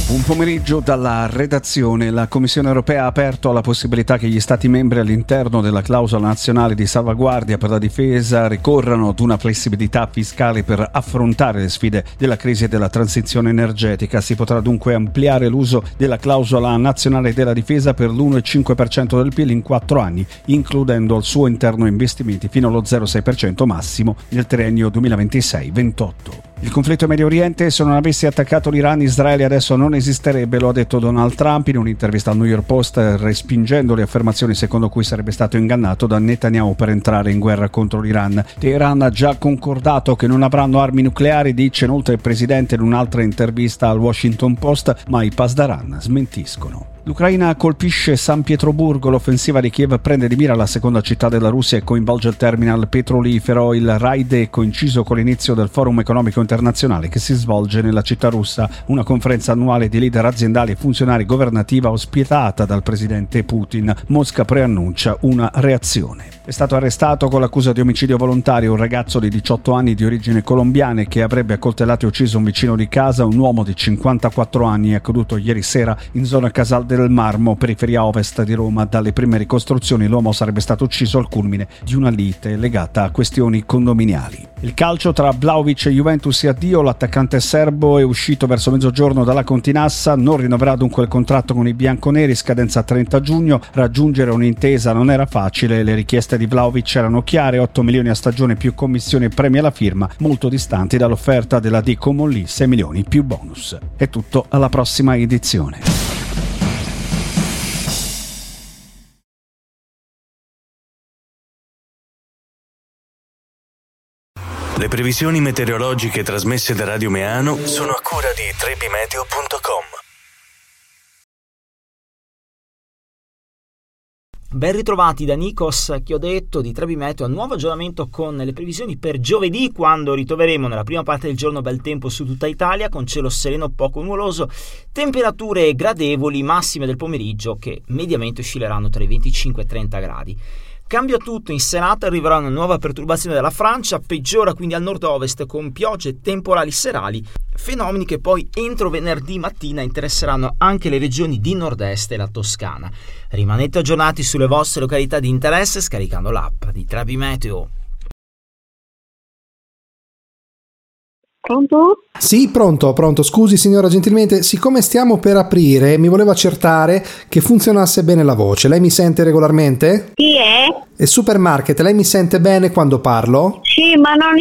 Buon pomeriggio dalla redazione. La Commissione europea ha aperto alla possibilità che gli Stati membri all'interno della clausola nazionale di salvaguardia per la difesa ricorrano ad una flessibilità fiscale per affrontare le sfide della crisi e della transizione energetica. Si potrà dunque ampliare l'uso della clausola nazionale della difesa per l'1,5% del PIL in 4 anni, includendo al suo interno investimenti fino allo 0,6% massimo nel triennio 2026-28. Il conflitto in Medio Oriente, se non avesse attaccato l'Iran, Israele adesso non esisterebbe, lo ha detto Donald Trump in un'intervista al New York Post, respingendo le affermazioni secondo cui sarebbe stato ingannato da Netanyahu per entrare in guerra contro l'Iran. Teheran ha già concordato che non avranno armi nucleari, dice inoltre il presidente in un'altra intervista al Washington Post, ma i Pasdaran smentiscono. L'Ucraina colpisce San Pietroburgo, l'offensiva di Kiev prende di mira la seconda città della Russia e coinvolge il terminal petrolifero. Il raid è coinciso con l'inizio del Forum Economico Internazionale che si svolge nella città russa, una conferenza annuale di leader aziendali e funzionari governativa ospitata dal presidente Putin. Mosca preannuncia una reazione. È stato arrestato con l'accusa di omicidio volontario un ragazzo di 18 anni di origine colombiana che avrebbe accoltellato e ucciso un vicino di casa. Un uomo di 54 anni è accaduto ieri sera in zona Casal del Marmo, periferia ovest di Roma. Dalle prime ricostruzioni l'uomo sarebbe stato ucciso al culmine di una lite legata a questioni condominiali. Il calcio tra Vlahovic e Juventus è addio. L'attaccante serbo è uscito verso mezzogiorno dalla Continassa, non rinnoverà dunque il contratto con i bianconeri, scadenza 30 giugno. Raggiungere un'intesa non era facile, le richieste di Vlahovic erano chiare: 8 milioni a stagione più commissioni e premi alla firma, molto distanti dall'offerta della D Comolli, 6 milioni più bonus. È tutto, alla prossima edizione. Le previsioni meteorologiche trasmesse da Radio Meano sono a cura di trebimeteo.com. Ben ritrovati da Nikos Chiodetto di Trebimeteo a nuovo aggiornamento con le previsioni per giovedì, quando ritroveremo nella prima parte del giorno bel tempo su tutta Italia con cielo sereno poco nuvoloso, temperature gradevoli, massime del pomeriggio che mediamente oscilleranno tra i 25 e i 30 gradi. Cambia tutto, in serata arriverà una nuova perturbazione dalla Francia, peggiora quindi al nord-ovest con piogge e temporali serali, fenomeni che poi entro venerdì mattina interesseranno anche le regioni di nord-est e la Toscana. Rimanete aggiornati sulle vostre località di interesse scaricando l'app di Trebimeteo. Pronto? Sì, pronto. Scusi signora, gentilmente, siccome stiamo per aprire, mi volevo accertare che funzionasse bene la voce. Lei mi sente regolarmente? Chi è? È Supermarket, lei mi sente bene quando parlo? Sì, ma non